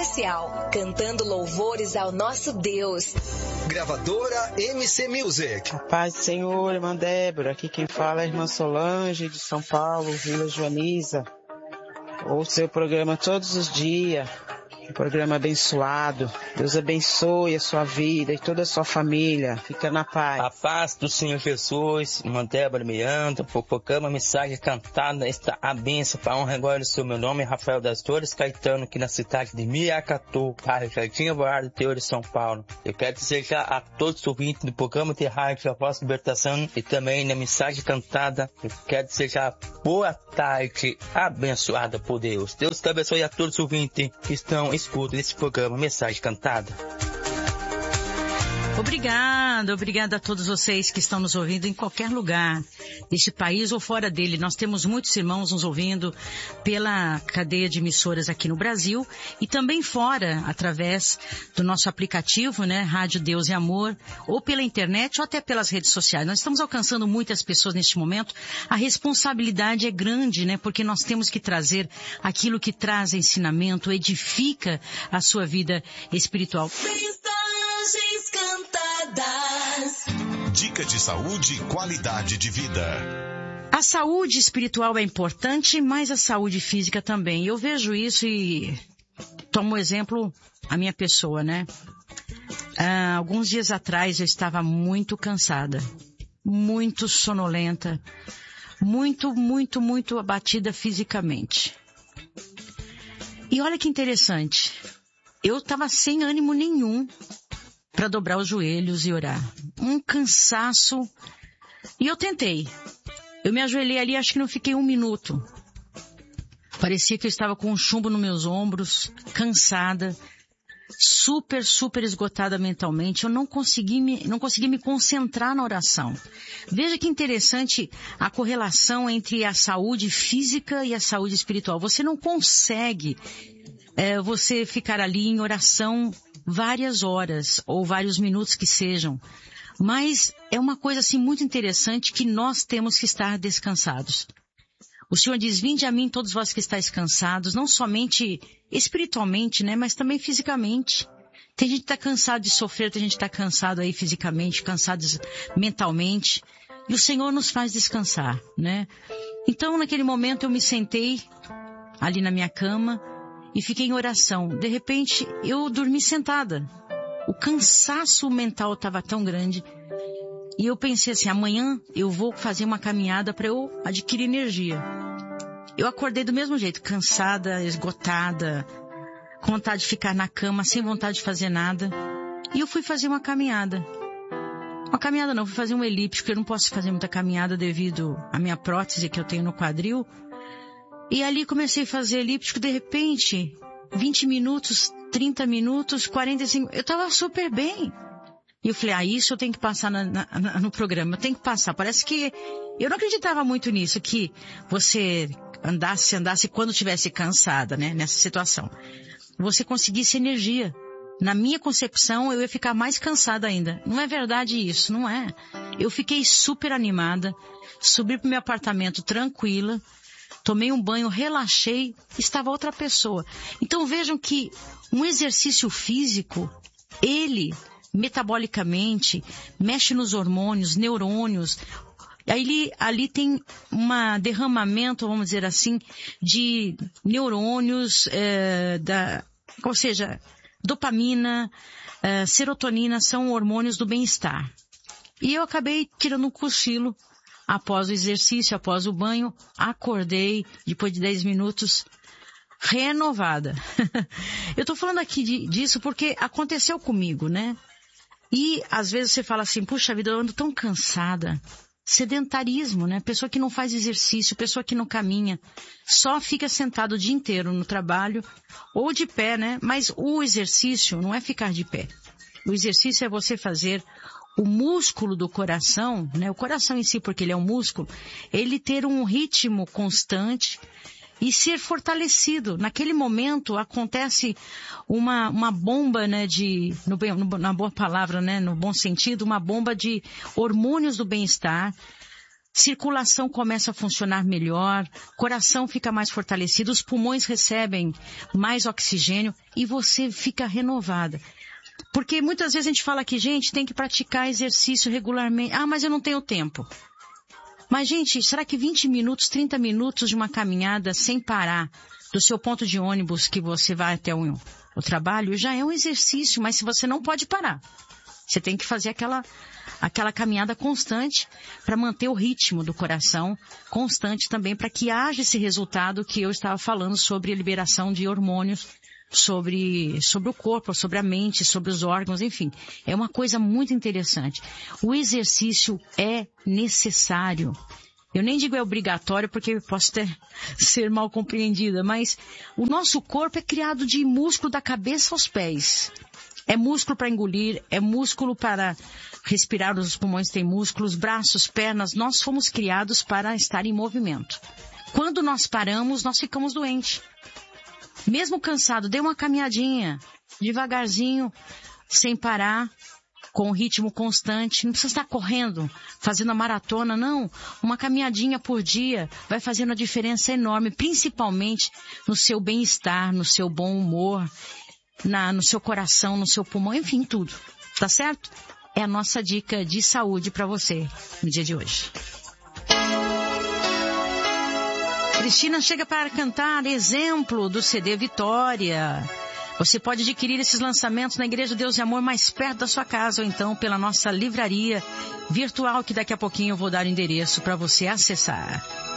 especial, cantando louvores ao nosso Deus. Gravadora MC Music. A paz do Senhor, irmã Débora. Aqui quem fala é a irmã Solange, de São Paulo, Vila Joaniza. Ouço seu programa todos os dias. Um programa abençoado. Deus abençoe a sua vida e toda a sua família. Fica na paz. A paz do Senhor Jesus, irmã Débora Miranda, fofocando a mensagem cantada, esta a bênção para a honra e glória do seu meu nome, Rafael das Dores Caetano, aqui na cidade de Miracatu, bairro Jardim Alvorada, interior de São Paulo. Eu quero desejar a todos os ouvintes do programa de rádio A Voz da Libertação e também na mensagem cantada, eu quero desejar boa tarde, abençoada por Deus. Deus te abençoe a todos os ouvintes que estão escuta esse programa Mensagem Cantada. Obrigada a todos vocês que estão nos ouvindo em qualquer lugar deste país ou fora dele. Nós temos muitos irmãos nos ouvindo pela cadeia de emissoras aqui no Brasil e também fora, através do nosso aplicativo, né, Rádio Deus e Amor, ou pela internet ou até pelas redes sociais. Nós estamos alcançando muitas pessoas neste momento. A responsabilidade é grande, né, porque nós temos que trazer aquilo que traz ensinamento, edifica a sua vida espiritual. Mensagens cantadas. Dica de saúde e qualidade de vida. A saúde espiritual é importante, mas a saúde física também. Eu vejo isso e tomo exemplo a minha pessoa, né? Alguns dias atrás eu estava muito cansada, muito sonolenta, muito abatida fisicamente. E olha que interessante, eu estava sem ânimo nenhum para dobrar os joelhos e orar. Um cansaço. E eu tentei. Eu me ajoelhei ali, acho que não fiquei 1 minuto. Parecia que eu estava com um chumbo nos meus ombros, cansada, super esgotada mentalmente. Eu não consegui me concentrar na oração. Veja que interessante a correlação entre a saúde física e a saúde espiritual. Você não consegue você ficar ali em oração várias horas ou vários minutos que sejam. Mas é uma coisa assim muito interessante que nós temos que estar descansados. O Senhor diz, vinde a mim todos vós que estáis cansados, não somente espiritualmente, né, mas também fisicamente. Tem gente que está cansado de sofrer, tem gente que está cansado aí fisicamente, cansado mentalmente. E o Senhor nos faz descansar, né? Então, naquele momento eu me sentei ali na minha cama e fiquei em oração. De repente, eu dormi sentada. O cansaço mental estava tão grande. E eu pensei assim, amanhã eu vou fazer uma caminhada para eu adquirir energia. Eu acordei do mesmo jeito, cansada, esgotada, com vontade de ficar na cama, sem vontade de fazer nada. E eu fui fazer uma caminhada. Uma caminhada não, fui fazer um elíptico. Eu não posso fazer muita caminhada devido à minha prótese que eu tenho no quadril. E ali comecei a fazer elíptico, de repente, 20 minutos, 30 minutos, 45... Eu estava super bem. E eu falei, isso eu tenho que passar no programa, eu tenho que passar. Parece que eu não acreditava muito nisso, que você andasse quando estivesse cansada, né, nessa situação. Você conseguisse energia. Na minha concepção, eu ia ficar mais cansada ainda. Não é verdade isso, não é. Eu fiquei super animada, subi pro meu apartamento tranquila, tomei um banho, relaxei, estava outra pessoa. Então vejam que um exercício físico, ele metabolicamente mexe nos hormônios, neurônios. Ali tem um derramamento, vamos dizer assim, de neurônios, ou seja, dopamina, serotonina, são hormônios do bem-estar. E eu acabei tirando um cochilo após o exercício, após o banho, acordei depois de 10 minutos renovada. Eu estou falando aqui disso porque aconteceu comigo, né? E às vezes você fala assim, puxa vida, eu ando tão cansada. Sedentarismo, né? Pessoa que não faz exercício, pessoa que não caminha, só fica sentado o dia inteiro no trabalho ou de pé, né? Mas o exercício não é ficar de pé. O exercício é você fazer o músculo do coração, né? O coração em si, porque ele é um músculo, ele ter um ritmo constante e ser fortalecido. Naquele momento acontece uma bomba, né, na boa palavra, né, no bom sentido, uma bomba de hormônios do bem-estar. circulação começa a funcionar melhor, coração fica mais fortalecido, os pulmões recebem mais oxigênio e você fica renovada. Porque muitas vezes a gente fala que, gente, tem que praticar exercício regularmente. Ah, mas eu não tenho tempo. Mas, gente, será que 20 minutos, 30 minutos de uma caminhada sem parar do seu ponto de ônibus que você vai até o trabalho já é um exercício, mas se você não pode parar. Você tem que fazer aquela caminhada constante para manter o ritmo do coração constante também, para que haja esse resultado que eu estava falando sobre a liberação de hormônios, sobre o corpo, sobre a mente, sobre os órgãos, enfim. É uma coisa muito interessante. O exercício é necessário. Eu nem digo é obrigatório porque eu posso ser mal compreendida, mas o nosso corpo é criado de músculo da cabeça aos pés. É músculo para engolir, é músculo para respirar, os pulmões têm músculos, braços, pernas, nós fomos criados para estar em movimento. Quando nós paramos, nós ficamos doentes. Mesmo cansado, dê uma caminhadinha, devagarzinho, sem parar, com ritmo constante. Não precisa estar correndo, fazendo a maratona, não. Uma caminhadinha por dia vai fazendo a diferença enorme, principalmente no seu bem-estar, no seu bom humor, no seu coração, no seu pulmão, enfim, tudo. Tá certo? É a nossa dica de saúde para você no dia de hoje. Cristina chega para cantar Exemplo do CD Vitória. Você pode adquirir esses lançamentos na Igreja Deus e Amor mais perto da sua casa ou então pela nossa livraria virtual, que daqui a pouquinho eu vou dar o endereço para você acessar.